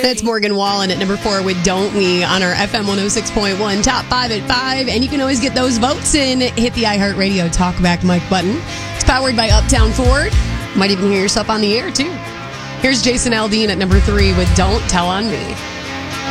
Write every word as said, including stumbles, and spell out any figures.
That's Morgan Wallen at number four with Don't We on our F M one oh six point one Top five at five. And you can always get those votes in. Hit the iHeartRadio Talkback mic button. It's powered by Uptown Ford. Might even hear yourself on the air, too. Here's Jason Aldean at number three with Don't Tell on Me.